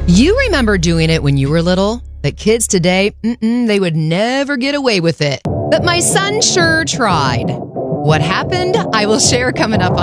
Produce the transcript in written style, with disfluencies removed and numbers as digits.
You remember doing it when you were little, but kids today, they would never get away with it. But my son sure tried. What happened? I will share coming up on